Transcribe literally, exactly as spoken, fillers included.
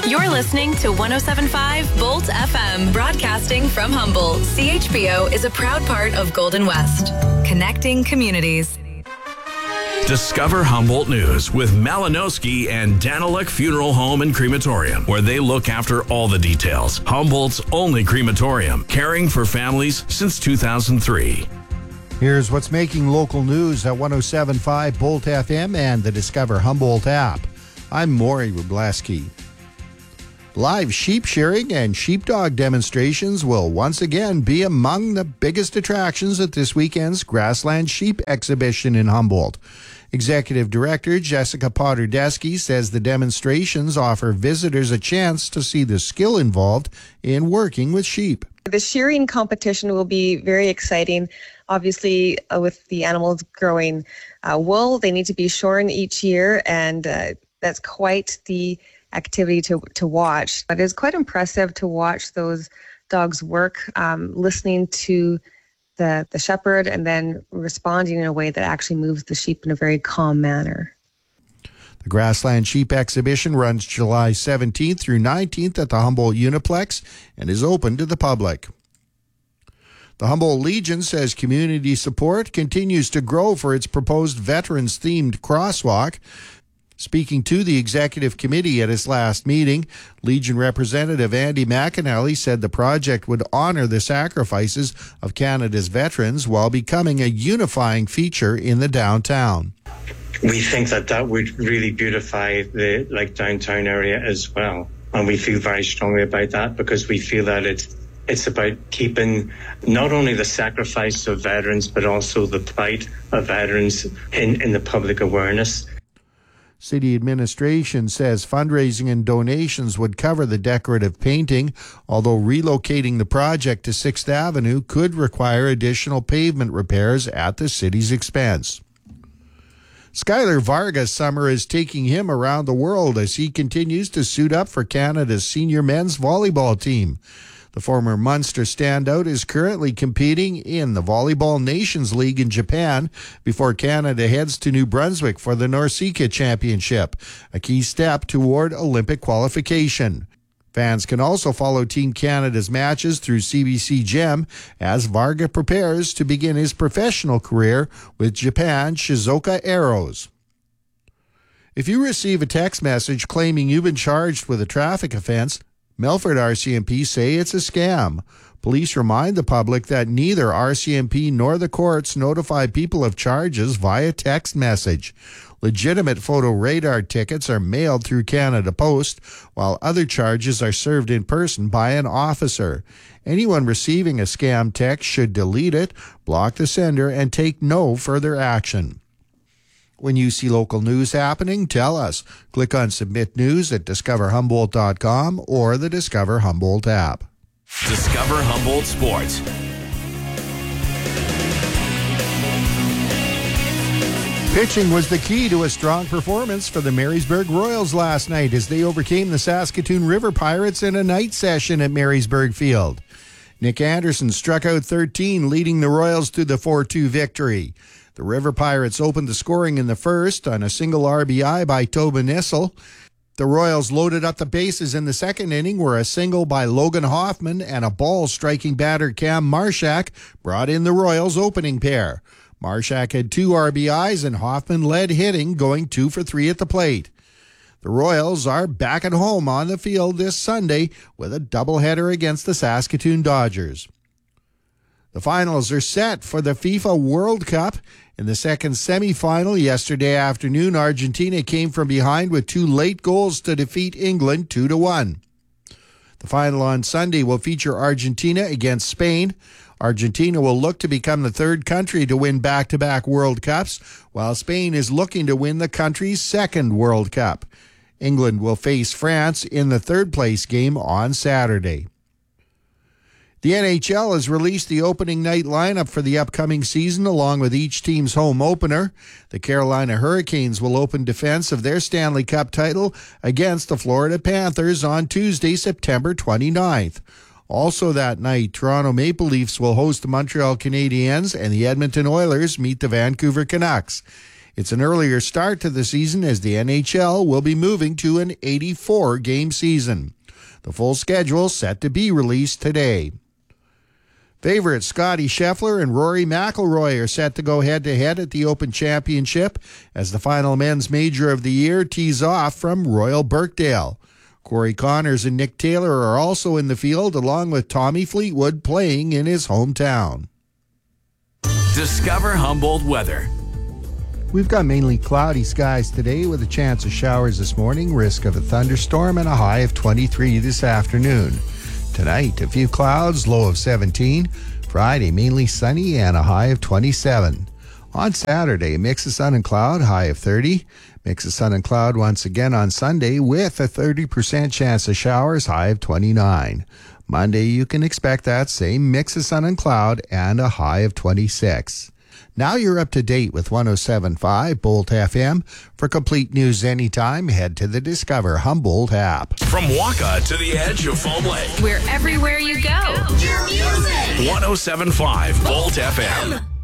You're listening to one oh seven point five Bolt F M, broadcasting from Humboldt. C H B O is a proud part of Golden West, connecting communities. Discover Humboldt News with Malinowski and Daniluk Funeral Home and Crematorium, where they look after all the details. Humboldt's only crematorium, caring for families since two thousand three. Here's what's making local news at one oh seven point five Bolt F M and the Discover Humboldt app. I'm Maury Wrobleski. Live sheep shearing and sheepdog demonstrations will once again be among the biggest attractions at this weekend's Grassland Sheep Exhibition in Humboldt. Executive Director Jessica Potter-Desky says the demonstrations offer visitors a chance to see the skill involved in working with sheep. The shearing competition will be very exciting. Obviously, uh, with the animals growing uh, wool, they need to be shorn each year, and uh, that's quite the activity to to watch. But it's quite impressive to watch those dogs work, um, listening to the the shepherd and then responding in a way that actually moves the sheep in a very calm manner. The Grassland Sheep Exhibition runs July seventeenth through nineteenth at the Humboldt Uniplex and is open to the public. The Humboldt Legion says community support continues to grow for its proposed veterans-themed crosswalk. Speaking to the executive committee at its last meeting, Legion Representative Andy McAnally said the project would honor the sacrifices of Canada's veterans while becoming a unifying feature in the downtown. We think that that would really beautify the like downtown area as well, and we feel very strongly about that because we feel that it's it's about keeping not only the sacrifice of veterans but also the plight of veterans in, in the public awareness. City administration says fundraising and donations would cover the decorative painting, although relocating the project to sixth Avenue could require additional pavement repairs at the city's expense. Skylar Vargas' summer is taking him around the world as he continues to suit up for Canada's senior men's volleyball team. The former Munster standout is currently competing in the Volleyball Nations League in Japan before Canada heads to New Brunswick for the NORCECA Championship, a key step toward Olympic qualification. Fans can also follow Team Canada's matches through C B C Gem as Varga prepares to begin his professional career with Japan Shizuoka Arrows. If you receive a text message claiming you've been charged with a traffic offense, Melfort R C M P say it's a scam. Police remind the public that neither R C M P nor the courts notify people of charges via text message. Legitimate photo radar tickets are mailed through Canada Post, while other charges are served in person by an officer. Anyone receiving a scam text should delete it, block the sender, and take no further action. When you see local news happening, tell us. Click on Submit News at discover humboldt dot com or the Discover Humboldt app. Discover Humboldt Sports. Pitching was the key to a strong performance for the Marysburg Royals last night as they overcame the Saskatoon River Pirates in a night session at Marysburg Field. Nick Anderson struck out thirteen, leading the Royals to the four two victory. The River Pirates opened the scoring in the first on a single R B I by Tobin Issel. The Royals loaded up the bases in the second inning where a single by Logan Hoffman and a ball-striking batter Cam Marshak brought in the Royals' opening pair. Marshak had two R B Is and Hoffman led hitting, going two for three at the plate. The Royals are back at home on the field this Sunday with a doubleheader against the Saskatoon Dodgers. The finals are set for the FIFA World Cup. In the second semifinal yesterday afternoon, Argentina came from behind with two late goals to defeat England two to one. The final on Sunday will feature Argentina against Spain. Argentina will look to become the third country to win back-to-back World Cups, while Spain is looking to win the country's second World Cup. England will face France in the third-place game on Saturday. The N H L has released the opening night lineup for the upcoming season along with each team's home opener. The Carolina Hurricanes will open defense of their Stanley Cup title against the Florida Panthers on Tuesday, September twenty-ninth. Also that night, Toronto Maple Leafs will host the Montreal Canadiens and the Edmonton Oilers meet the Vancouver Canucks. It's an earlier start to the season as the N H L will be moving to an eighty-four game season. The full schedule set to be released today. Favorites Scotty Scheffler and Rory McIlroy are set to go head-to-head at the Open Championship as the final men's major of the year tees off from Royal Birkdale. Corey Connors and Nick Taylor are also in the field, along with Tommy Fleetwood playing in his hometown. Discover Humboldt weather. We've got mainly cloudy skies today with a chance of showers this morning, risk of a thunderstorm, and a high of twenty-three this afternoon. Tonight, a few clouds, low of seventeen. Friday, mainly sunny and a high of twenty-seven. On Saturday, a mix of sun and cloud, high of thirty. Mix of sun and cloud once again on Sunday with a thirty percent chance of showers, high of twenty-nine. Monday, you can expect that same mix of sun and cloud and a high of twenty-six. Now you're up to date with one oh seven point five Bolt F M. For complete news anytime, head to the Discover Humboldt app. From Waka to the edge of Foam Lake. We're everywhere you go. one oh seven point five Bolt F M.